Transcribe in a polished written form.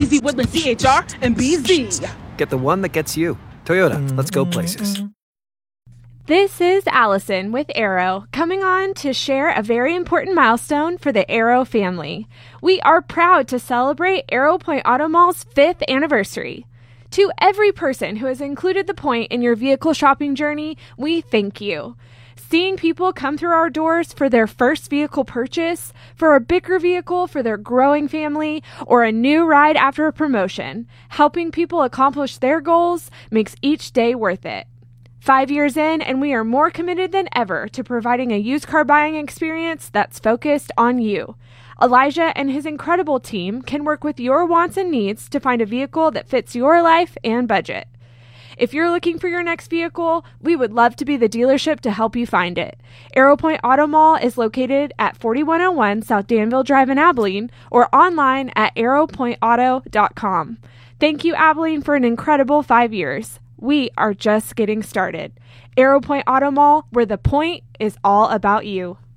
Easy Woodland CHR and BZ. Get the one that gets you. Toyota, let's go places. This is Allison with Arrow, coming on to share a very important milestone for the Arrow family. We are proud to celebrate Arrow Point Auto Mall's 5th anniversary. To every person who has included the Point in your vehicle shopping journey, we thank you. Seeing people come through our doors for their first vehicle purchase, for a bigger vehicle for their growing family, or a new ride after a promotion, helping people accomplish their goals makes each day worth it. 5 years in, and we are more committed than ever to providing a used car buying experience that's focused on you. Elijah and his incredible team can work with your wants and needs to find a vehicle that fits your life and budget. If you're looking for your next vehicle, we would love to be the dealership to help you find it. Arrow Point Auto Mall is located at 4101 South Danville Drive in Abilene or online at arrowpointauto.com. Thank you, Abilene, for an incredible 5 years. We are just getting started. Arrow Point Auto Mall, where the point is all about you.